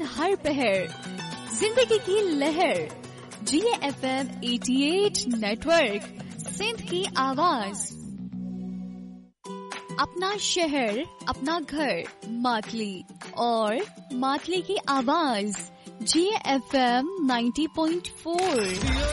हर पहर जिंदगी की लहर GFM 88 नेटवर्क सिंध की आवाज। अपना शहर, अपना घर, मातली और मातली की आवाज GFM 90.4।